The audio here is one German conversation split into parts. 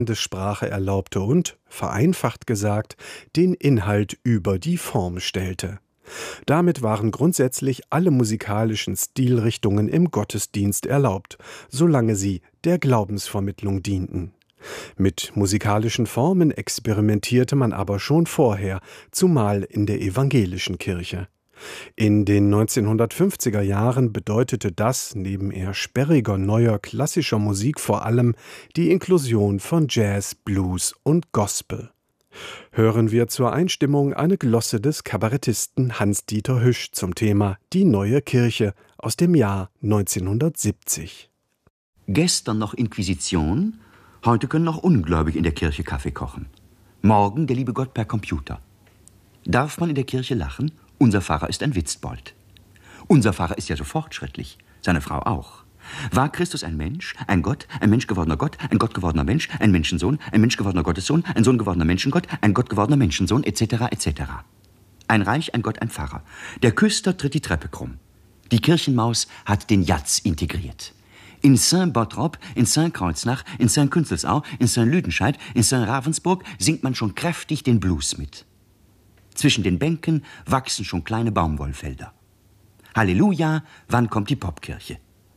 Sprache erlaubte und, vereinfacht gesagt, den Inhalt über die Form stellte. Damit waren grundsätzlich alle musikalischen Stilrichtungen im Gottesdienst erlaubt, solange sie der Glaubensvermittlung dienten. Mit musikalischen Formen experimentierte man aber schon vorher, zumal in der evangelischen Kirche. In den 1950er Jahren bedeutete das, neben eher sperriger neuer klassischer Musik vor allem, die Inklusion von Jazz, Blues und Gospel. Hören wir zur Einstimmung eine Glosse des Kabarettisten Hans-Dieter Hüsch zum Thema Die neue Kirche aus dem Jahr 1970. Gestern noch Inquisition, heute können noch Ungläubige in der Kirche Kaffee kochen. Morgen der liebe Gott per Computer. Darf man in der Kirche lachen? Unser Pfarrer ist ein Witzbold. Unser Pfarrer ist ja so fortschrittlich, seine Frau auch. War Christus ein Mensch, ein Gott, ein Mensch gewordener Gott, ein Gott gewordener Mensch, ein Menschensohn, ein Mensch gewordener Gottessohn, ein Sohn gewordener Menschengott, ein Gott gewordener Menschensohn, etc., etc. Ein Reich, ein Gott, ein Pfarrer. Der Küster tritt die Treppe krumm. Die Kirchenmaus hat den Jatz integriert. In Saint-Bottrop, in Saint-Kreuznach, in Saint-Künzelsau, in Saint-Lüdenscheid, in Saint-Ravensburg singt man schon kräftig den Blues mit. Zwischen den Bänken wachsen schon kleine Baumwollfelder. Halleluja, wann kommt die Popkirche?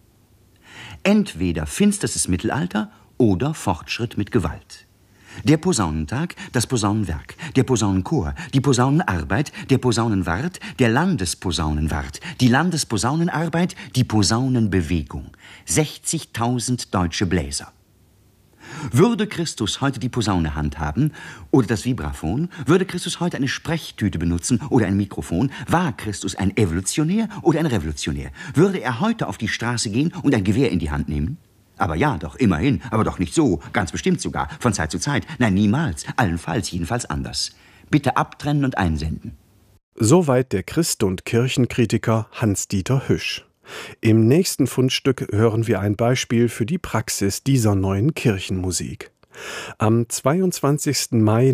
Entweder finsterstes Mittelalter oder Fortschritt mit Gewalt. Der Posaunentag, das Posaunenwerk, der Posaunenchor, die Posaunenarbeit, der Posaunenwart, der Landesposaunenwart, die Landesposaunenarbeit, die Posaunenbewegung. 60.000 deutsche Bläser. Würde Christus heute die Posaune handhaben oder das Vibraphon, würde Christus heute eine Sprechtüte benutzen oder ein Mikrofon, war Christus ein Evolutionär oder ein Revolutionär? Würde er heute auf die Straße gehen und ein Gewehr in die Hand nehmen? Aber ja, doch, immerhin, aber doch nicht so, ganz bestimmt sogar, von Zeit zu Zeit. Nein, niemals, allenfalls, jedenfalls anders. Bitte abtrennen und einsenden. Soweit der Christ- und Kirchenkritiker Hans-Dieter Hüsch. Im nächsten Fundstück hören wir ein Beispiel für die Praxis dieser neuen Kirchenmusik. Am 22. Mai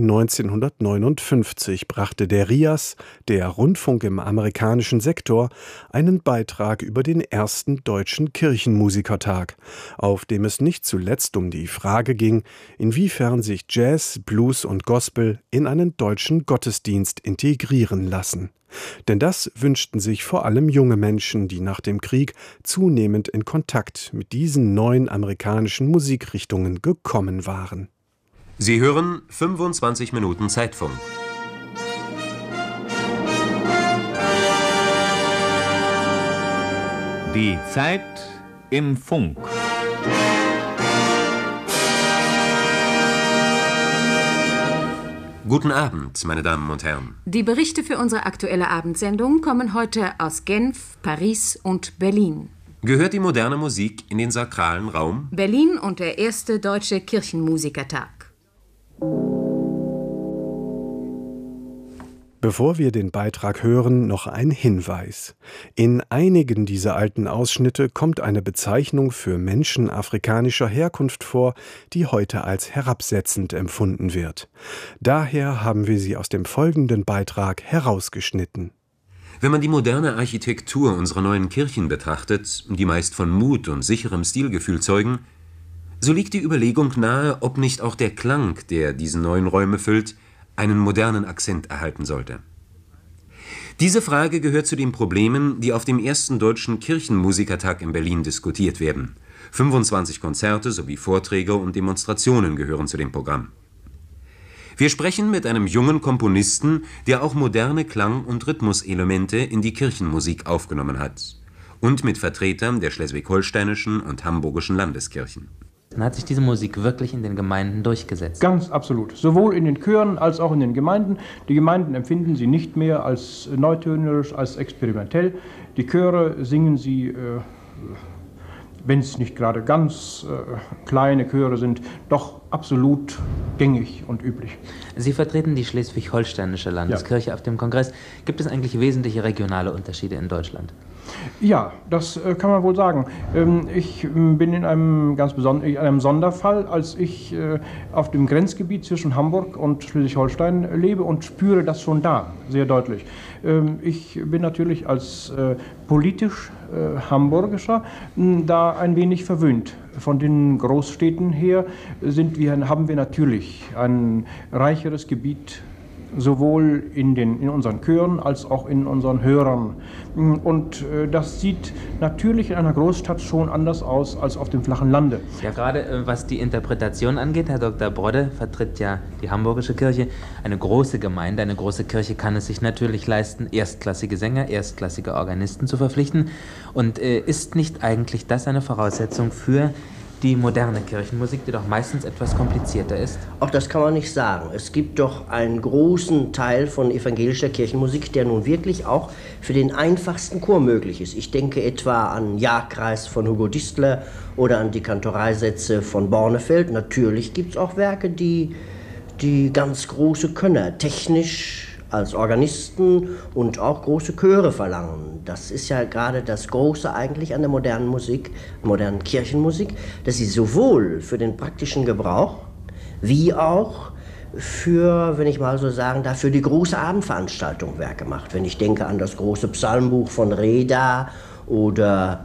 1959 brachte der RIAS, der Rundfunk im amerikanischen Sektor, einen Beitrag über den ersten deutschen Kirchenmusikertag, auf dem es nicht zuletzt um die Frage ging, inwiefern sich Jazz, Blues und Gospel in einen deutschen Gottesdienst integrieren lassen. Denn das wünschten sich vor allem junge Menschen, die nach dem Krieg zunehmend in Kontakt mit diesen neuen amerikanischen Musikrichtungen gekommen waren. Sie hören 25 Minuten Zeitfunk. Die Zeit im Funk. Guten Abend, meine Damen und Herren. Die Berichte für unsere aktuelle Abendsendung kommen heute aus Genf, Paris und Berlin. Gehört die moderne Musik in den sakralen Raum? Berlin und der erste deutsche Kirchenmusikertag. Bevor wir den Beitrag hören, noch ein Hinweis. In einigen dieser alten Ausschnitte kommt eine Bezeichnung für Menschen afrikanischer Herkunft vor, die heute als herabsetzend empfunden wird. Daher haben wir sie aus dem folgenden Beitrag herausgeschnitten. Wenn man die moderne Architektur unserer neuen Kirchen betrachtet, die meist von Mut und sicherem Stilgefühl zeugen, so liegt die Überlegung nahe, ob nicht auch der Klang, der diese neuen Räume füllt, einen modernen Akzent erhalten sollte. Diese Frage gehört zu den Problemen, die auf dem ersten deutschen Kirchenmusikertag in Berlin diskutiert werden. 25 Konzerte sowie Vorträge und Demonstrationen gehören zu dem Programm. Wir sprechen mit einem jungen Komponisten, der auch moderne Klang- und Rhythmuselemente in die Kirchenmusik aufgenommen hat, und mit Vertretern der schleswig-holsteinischen und hamburgischen Landeskirchen. Hat sich diese Musik wirklich in den Gemeinden durchgesetzt? Ganz absolut. Sowohl in den Chören als auch in den Gemeinden. Die Gemeinden empfinden sie nicht mehr als neutönerisch, als experimentell. Die Chöre singen sie, wenn es nicht gerade ganz kleine Chöre sind, doch absolut gängig und üblich. Sie vertreten die schleswig-holsteinische Landeskirche auf dem Kongress. Gibt es eigentlich wesentliche regionale Unterschiede in Deutschland? Ja, das kann man wohl sagen. Ich bin in einem Sonderfall, als ich auf dem Grenzgebiet zwischen Hamburg und Schleswig-Holstein lebe und spüre das schon da sehr deutlich. Ich bin natürlich als politisch Hamburgischer da ein wenig verwöhnt. Von den Großstädten her haben wir natürlich ein reicheres Gebiet, sowohl in unseren Chören als auch in unseren Hörern. Und das sieht natürlich in einer Großstadt schon anders aus als auf dem flachen Lande. Ja, gerade was die Interpretation angeht, Herr Dr. Brodde vertritt ja die Hamburgische Kirche. Eine große Gemeinde, eine große Kirche kann es sich natürlich leisten, erstklassige Sänger, erstklassige Organisten zu verpflichten. Und ist nicht eigentlich das eine Voraussetzung für die moderne Kirchenmusik, die doch meistens etwas komplizierter ist? Auch das kann man nicht sagen. Es gibt doch einen großen Teil von evangelischer Kirchenmusik, der nun wirklich auch für den einfachsten Chor möglich ist. Ich denke etwa an Jahrkreis von Hugo Distler oder an die Kantoreisätze von Bornefeld. Natürlich gibt es auch Werke, die ganz große Könner technisch als Organisten und auch große Chöre verlangen. Das ist ja gerade das Große eigentlich an der modernen Musik, modernen Kirchenmusik, dass sie sowohl für den praktischen Gebrauch wie auch für, wenn ich mal so sagen darf, für die große Abendveranstaltung Werke macht. Wenn ich denke an das große Psalmbuch von Reda oder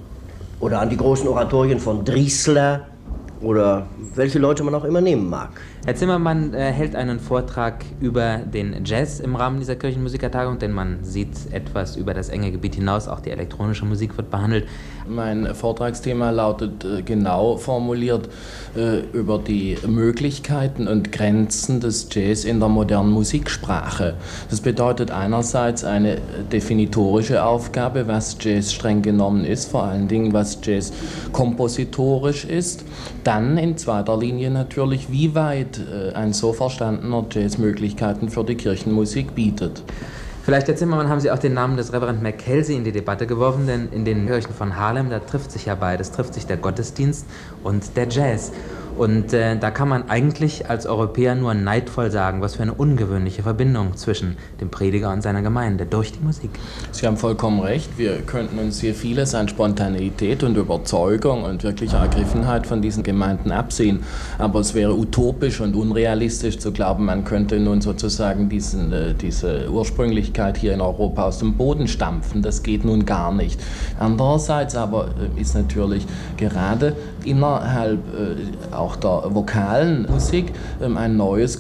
an die großen Oratorien von Driesler oder welche Leute man auch immer nehmen mag. Herr Zimmermann hält einen Vortrag über den Jazz im Rahmen dieser Kirchenmusikertagung, denn man sieht etwas über das enge Gebiet hinaus, auch die elektronische Musik wird behandelt. Mein Vortragsthema lautet genau formuliert über die Möglichkeiten und Grenzen des Jazz in der modernen Musiksprache. Das bedeutet einerseits eine definitorische Aufgabe, was Jazz streng genommen ist, vor allen Dingen was Jazz kompositorisch ist. Dann in zweiter Linie natürlich, wie weit ein so verstandener Jazz Möglichkeiten für die Kirchenmusik bietet. Vielleicht, Herr Zimmermann, haben Sie auch den Namen des Reverend McKelsey in die Debatte geworfen, denn in den Kirchen von Harlem, da trifft sich ja beides, trifft sich der Gottesdienst und der Jazz. Und da kann man eigentlich als Europäer nur neidvoll sagen, was für eine ungewöhnliche Verbindung zwischen dem Prediger und seiner Gemeinde durch die Musik. Sie haben vollkommen recht, wir könnten uns hier vieles an Spontaneität und Überzeugung und wirklicher Ergriffenheit von diesen Gemeinden absehen. Aber es wäre utopisch und unrealistisch zu glauben, man könnte nun sozusagen diese Ursprünglichkeit hier in Europa aus dem Boden stampfen. Das geht nun gar nicht. Andererseits aber ist natürlich gerade innerhalb auch der vokalen Musik ein neues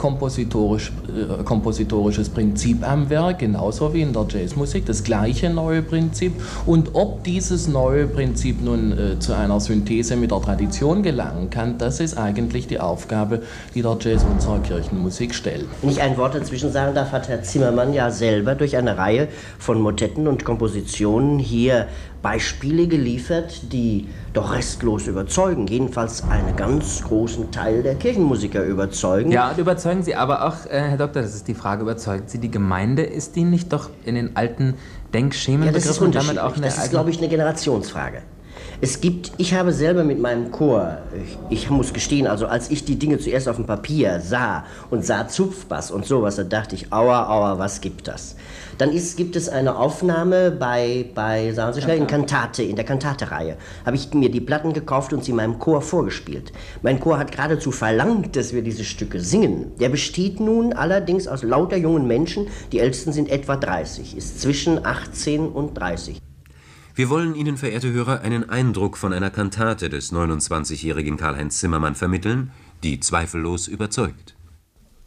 kompositorisches Prinzip am Werk, genauso wie in der Jazzmusik, das gleiche neue Prinzip. Und ob dieses neue Prinzip nun zu einer Synthese mit der Tradition gelangen kann, das ist eigentlich die Aufgabe, die der Jazz unserer Kirchenmusik stellt. Wenn ich ein Wort dazwischen sagen darf, hat Herr Zimmermann ja selber durch eine Reihe von Motetten und Kompositionen hier Beispiele geliefert, die doch restlos überzeugen, jedenfalls einen ganz großen Teil der Kirchenmusiker überzeugen. Ja, und überzeugen Sie aber auch, Herr Doktor, das ist die Frage, überzeugt Sie die Gemeinde? Ist die nicht doch in den alten Denkschemen begriffen und damit auch eine... Das ist, glaube ich, eine Generationsfrage. Ich habe selber mit meinem Chor, ich muss gestehen, also als ich die Dinge zuerst auf dem Papier sah Zupfbass und sowas, da dachte ich, aua, was gibt das? Dann gibt es eine Aufnahme sagen Sie schnell, in der Kantate-Reihe. Habe ich mir die Platten gekauft und sie meinem Chor vorgespielt. Mein Chor hat geradezu verlangt, dass wir diese Stücke singen. Der besteht nun allerdings aus lauter jungen Menschen, die ältesten sind etwa 30, ist zwischen 18 und 30. Wir wollen Ihnen, verehrte Hörer, einen Eindruck von einer Kantate des 29-jährigen Karl-Heinz Zimmermann vermitteln, die zweifellos überzeugt.